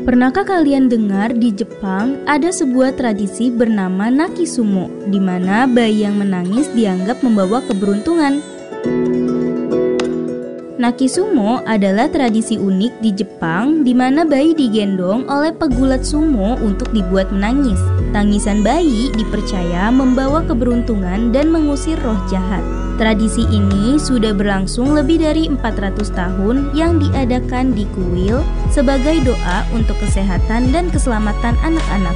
Pernahkah kalian dengar di Jepang ada sebuah tradisi bernama Nakisumo, di mana bayi yang menangis dianggap membawa keberuntungan? Nakisumo adalah tradisi unik di Jepang di mana bayi digendong oleh pegulat sumo untuk dibuat menangis. Tangisan bayi dipercaya membawa keberuntungan dan mengusir roh jahat. Tradisi ini sudah berlangsung lebih dari 400 tahun yang diadakan di kuil sebagai doa untuk kesehatan dan keselamatan anak-anak.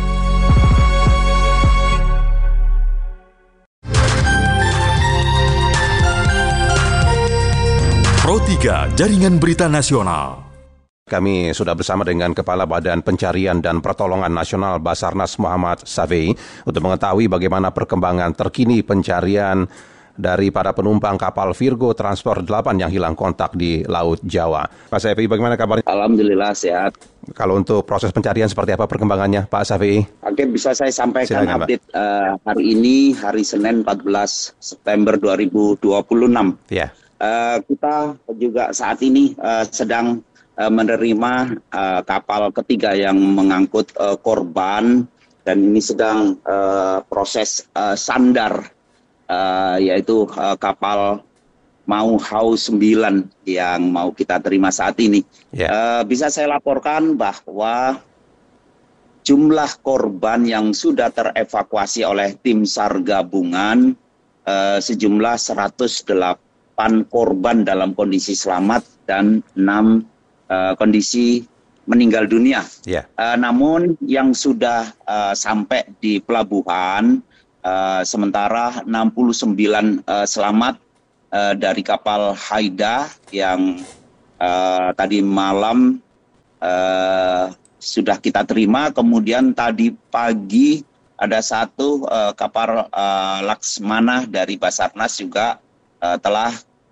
Pro 3 Jaringan Berita Nasional. Kami sudah bersama dengan Kepala Badan Pencarian dan Pertolongan Nasional Basarnas Muhammad Safei untuk mengetahui bagaimana perkembangan terkini pencarian dari para penumpang kapal Virgo Transport 8 yang hilang kontak di Laut Jawa. Pak Safei, bagaimana kabarnya? Alhamdulillah sehat. Kalau untuk proses pencarian seperti apa perkembangannya, Pak Safei? Oke, bisa saya sampaikan. Silakan, update hari ini, hari Senin 14 September 2026. Ya. Kita juga saat ini sedang menerima kapal ketiga yang mengangkut korban, dan ini sedang proses sandar, yaitu kapal Mau Hau 9 yang mau kita terima saat ini. Bisa saya laporkan bahwa jumlah korban yang sudah terevakuasi oleh tim SAR gabungan sejumlah 108 korban dalam kondisi selamat dan 6 kondisi meninggal dunia. Namun yang sudah sampai di pelabuhan sementara 69 selamat dari kapal Haida yang tadi malam sudah kita terima. Kemudian tadi pagi ada satu kapal Laksmana dari Basarnas juga telah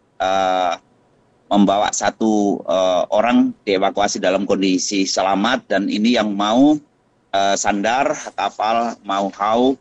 membawa satu orang dievakuasi dalam kondisi selamat, dan ini yang mau sandar kapal Mau Hau.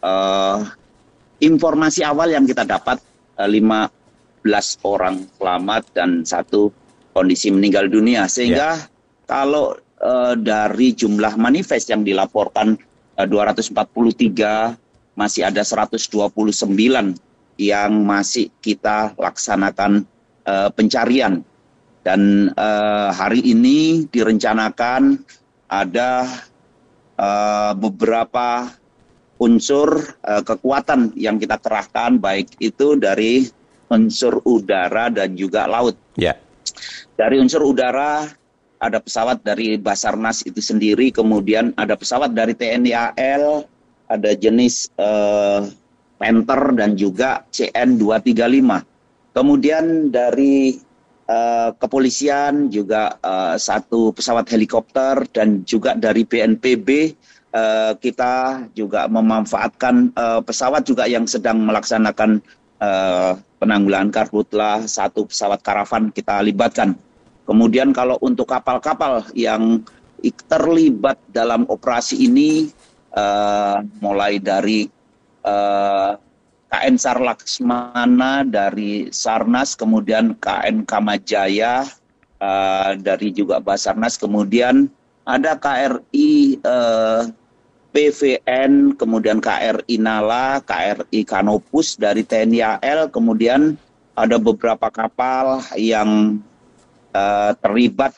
Informasi awal yang kita dapat 15 orang selamat dan 1 kondisi meninggal dunia, sehingga kalau dari jumlah manifest yang dilaporkan 243, masih ada 129 yang masih kita laksanakan pencarian. Dan hari ini direncanakan ada beberapa unsur kekuatan yang kita kerahkan, baik itu dari unsur udara dan juga laut. Dari unsur udara ada pesawat dari Basarnas itu sendiri, kemudian ada pesawat dari TNI AL, ada jenis Panther dan juga CN-235. Kemudian dari kepolisian juga 1 pesawat helikopter, dan juga dari BNPB kita juga memanfaatkan pesawat juga yang sedang melaksanakan penanggulangan karhutlah, 1 pesawat karavan kita libatkan. Kemudian kalau untuk kapal-kapal yang terlibat dalam operasi ini, mulai dari KN SAR Laksmana dari Sarnas, kemudian KN Kamajaya dari juga Basarnas, kemudian ada KRI PVN, kemudian KRI Nala, KRI Kanopus dari TNI AL, kemudian ada beberapa kapal yang terlibat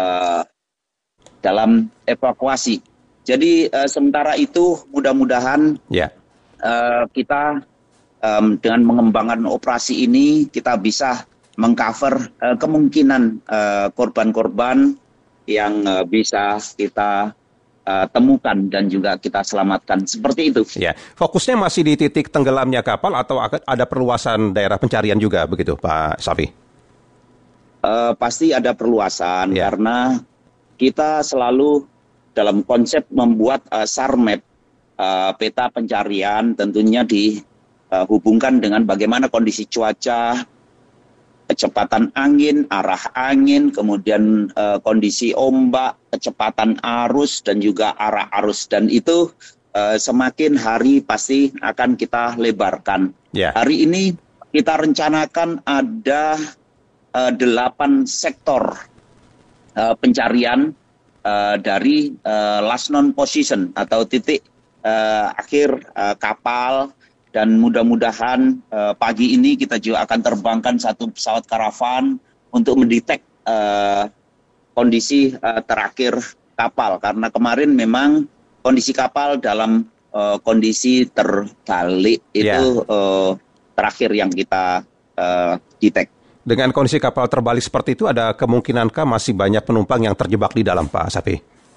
dalam evakuasi. Jadi sementara itu mudah-mudahan kita dengan mengembangkan operasi ini kita bisa mengcover kemungkinan korban-korban yang bisa kita temukan dan juga kita selamatkan, seperti itu. Fokusnya masih di titik tenggelamnya kapal atau ada perluasan daerah pencarian juga begitu, Pak Safei? Pasti ada perluasan, karena kita selalu dalam konsep membuat SAR map, peta pencarian, tentunya dihubungkan dengan bagaimana kondisi cuaca, kecepatan angin, arah angin, kemudian kondisi ombak, kecepatan arus, dan juga arah arus. Dan itu semakin hari pasti akan kita lebarkan. Hari ini kita rencanakan ada 8 sektor pencarian dari last known position atau titik akhir kapal, dan mudah-mudahan pagi ini kita juga akan terbangkan satu pesawat karavan untuk mendetek kondisi terakhir kapal, karena kemarin memang kondisi kapal dalam kondisi terbalik itu terakhir yang kita detek. Dengan kondisi kapal terbalik seperti itu, ada kemungkinankah masih banyak penumpang yang terjebak di dalam, Pak Safi?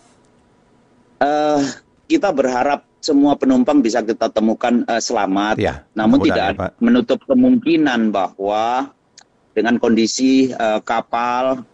Kita berharap semua penumpang bisa kita temukan selamat, namun tidak menutup kemungkinan bahwa dengan kondisi kapal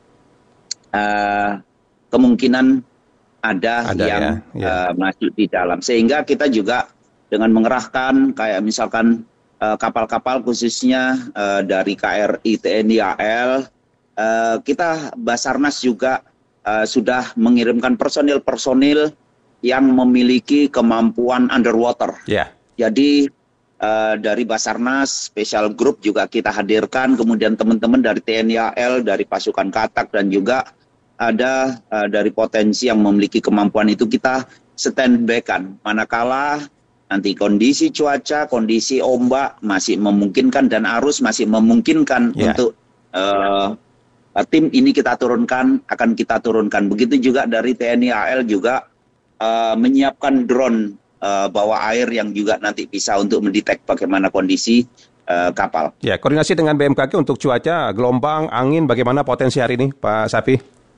kemungkinan ada yang masih di dalam. Sehingga kita juga dengan mengerahkan kayak misalkan kapal-kapal khususnya dari KRI, TNI AL, kita Basarnas juga sudah mengirimkan personil-personil yang memiliki kemampuan underwater. Jadi dari Basarnas Special Group juga kita hadirkan, kemudian teman-teman dari TNI AL, dari pasukan Katak, dan juga ada dari potensi yang memiliki kemampuan itu kita standby-kan. Manakala nanti kondisi cuaca, kondisi ombak masih memungkinkan dan arus masih memungkinkan untuk tim ini kita turunkan, akan kita turunkan. Begitu juga dari TNI AL juga menyiapkan drone bawah air yang juga nanti bisa untuk mendetek bagaimana kondisi kapal. Ya, koordinasi dengan BMKG untuk cuaca, gelombang, angin, bagaimana potensi hari ini, Pak Safi?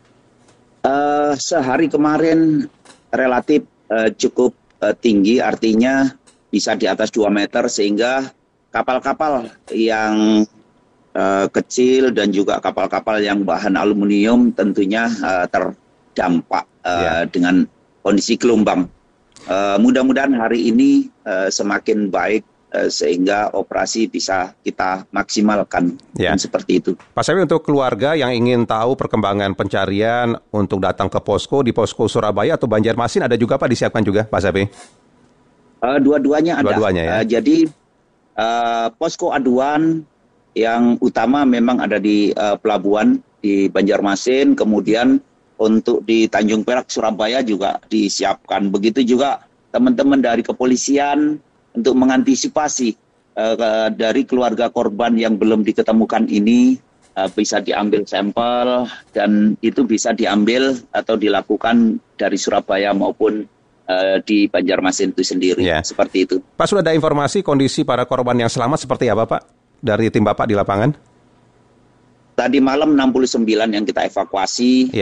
Sehari kemarin relatif cukup tinggi, artinya bisa di atas 2 meter, sehingga kapal-kapal yang kecil dan juga kapal-kapal yang bahan aluminium tentunya terdampak dengan kondisi gelombang. Mudah-mudahan hari ini semakin baik sehingga operasi bisa kita maksimalkan. Dan seperti itu. Pak Safi, untuk keluarga yang ingin tahu perkembangan pencarian untuk datang ke posko, di posko Surabaya atau Banjarmasin ada juga Pak, disiapkan juga Pak Safi? Dua-duanya ada. Jadi posko aduan yang utama memang ada di pelabuhan di Banjarmasin, kemudian untuk di Tanjung Perak Surabaya juga disiapkan. Begitu juga teman-teman dari kepolisian untuk mengantisipasi dari keluarga korban yang belum diketemukan ini bisa diambil sampel, dan itu bisa diambil atau dilakukan dari Surabaya maupun di Banjarmasin itu sendiri. Seperti itu. Pak, sudah ada informasi kondisi para korban yang selamat seperti apa Pak dari tim Bapak di lapangan? Tadi malam 69 yang kita evakuasi,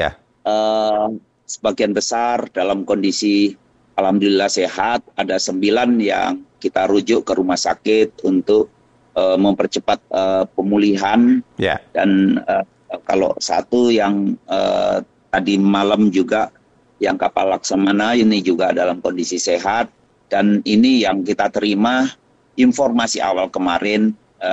sebagian besar dalam kondisi alhamdulillah sehat, ada 9 yang kita rujuk ke rumah sakit untuk mempercepat pemulihan. Dan kalau satu yang tadi malam juga yang kapal Laksamana ini juga dalam kondisi sehat, dan ini yang kita terima informasi awal kemarin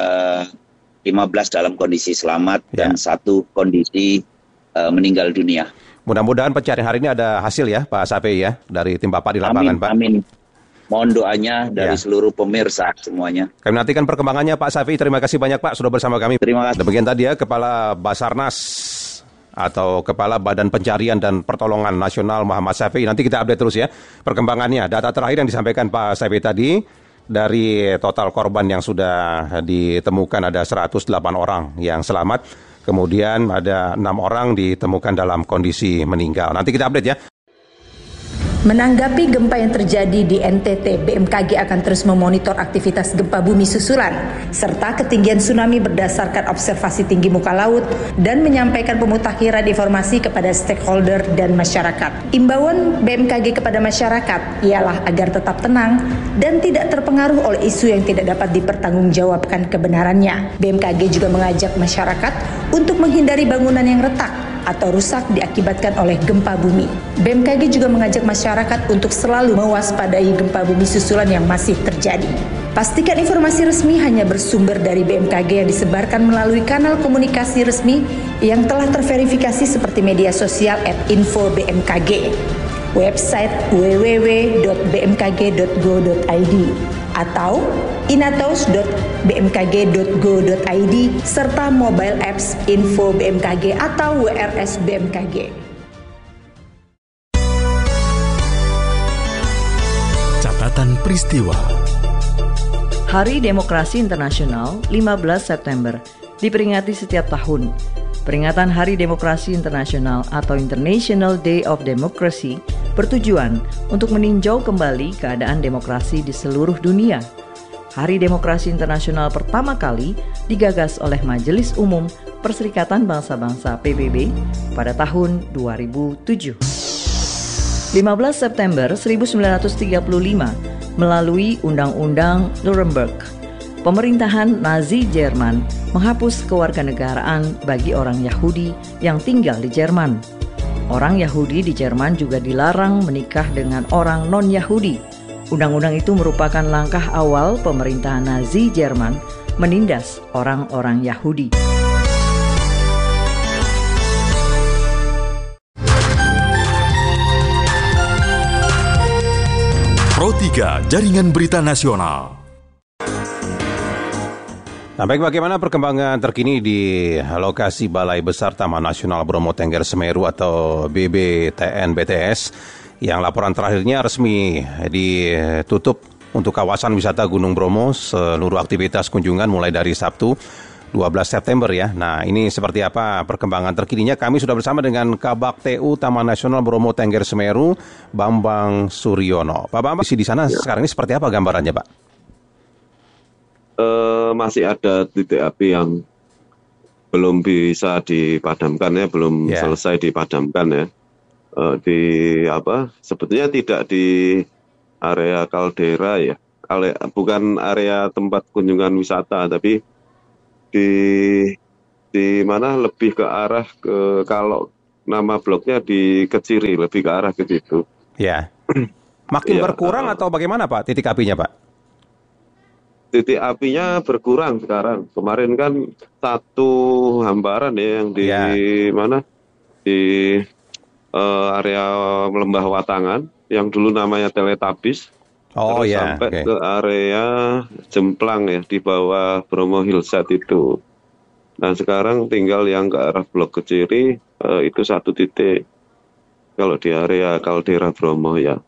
15 dalam kondisi selamat dan 1 kondisi meninggal dunia. Mudah-mudahan pencarian hari ini ada hasil ya Pak Safi ya, dari tim Bapak di lapangan. Pak. Amin. Mohon doanya dari seluruh pemirsa semuanya. Kami nantikan perkembangannya Pak Safi. Terima kasih banyak Pak sudah bersama kami. Terima kasih. Demikian tadi ya Kepala Basarnas atau Kepala Badan Pencarian dan Pertolongan Nasional Muhammad Safi. Nanti kita update terus ya perkembangannya. Data terakhir yang disampaikan Pak Safi tadi, dari total korban yang sudah ditemukan ada 108 orang yang selamat. Kemudian ada 6 orang ditemukan dalam kondisi meninggal. Nanti kita update ya. Menanggapi gempa yang terjadi di NTT, BMKG akan terus memonitor aktivitas gempa bumi susulan serta ketinggian tsunami berdasarkan observasi tinggi muka laut dan menyampaikan pemutakhiran informasi kepada stakeholder dan masyarakat. Imbauan BMKG kepada masyarakat ialah agar tetap tenang dan tidak terpengaruh oleh isu yang tidak dapat dipertanggungjawabkan kebenarannya. BMKG juga mengajak masyarakat untuk menghindari bangunan yang retak atau rusak diakibatkan oleh gempa bumi. BMKG juga mengajak masyarakat untuk selalu mewaspadai gempa bumi susulan yang masih terjadi. Pastikan informasi resmi hanya bersumber dari BMKG yang disebarkan melalui kanal komunikasi resmi yang telah terverifikasi seperti media sosial @info-bmkg, website www.bmkg.go.id atau inatos.bmkg.go.id serta mobile apps Info BMKG atau WRS BMKG. Rangkuman peristiwa. Hari Demokrasi Internasional 15 September diperingati setiap tahun. Peringatan Hari Demokrasi Internasional atau International Day of Democracy bertujuan untuk meninjau kembali keadaan demokrasi di seluruh dunia. Hari Demokrasi Internasional pertama kali digagas oleh Majelis Umum Perserikatan Bangsa-Bangsa PBB pada tahun 2007. 15 September 1935 melalui Undang-Undang Nuremberg, pemerintahan Nazi Jerman menghapus kewarganegaraan bagi orang Yahudi yang tinggal di Jerman. Orang Yahudi di Jerman juga dilarang menikah dengan orang non-Yahudi. Undang-undang itu merupakan langkah awal pemerintahan Nazi Jerman menindas orang-orang Yahudi. Pro 3 Jaringan Berita Nasional. Nah, baik, bagaimana perkembangan terkini di lokasi Balai Besar Taman Nasional Bromo Tengger Semeru atau BBTN BTS yang laporan terakhirnya resmi ditutup untuk kawasan wisata Gunung Bromo, seluruh aktivitas kunjungan mulai dari Sabtu 12 September ya. Nah, ini seperti apa perkembangan terkininya? Kami sudah bersama dengan Kabak TU Taman Nasional Bromo Tengger Semeru, Bambang Suryono. Pak Bambang, di sana sekarang ini seperti apa gambarannya, Pak? Masih ada titik api yang belum bisa dipadamkan ya, belum selesai dipadamkan ya. Sebetulnya tidak di area kaldera ya, bukan area tempat kunjungan wisata, tapi di mana lebih ke arah kalau nama bloknya di Keciri, lebih ke arah ke situ. Ya. Makin berkurang atau bagaimana Pak titik apinya, Pak? Titik apinya berkurang sekarang. Kemarin kan satu hambaran ya yang di mana di area Lembah Watangan yang dulu namanya Teletabis. Sampai ke area Jemplang ya di bawah Bromo Hillside itu. Nah sekarang tinggal yang ke arah Blok Keciri itu satu titik. Kalau di area Kaldera Bromo ya.